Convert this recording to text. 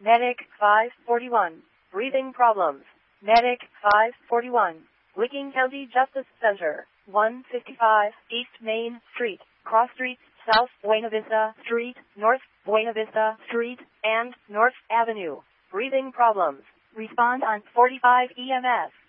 Medic 541. Breathing problems. Medic 541. Licking County Justice Center. 155 East Main Street. Cross Streets, South Buena Vista Street, North Buena Vista Street, and North Avenue. Breathing problems. Respond on 45 EMS.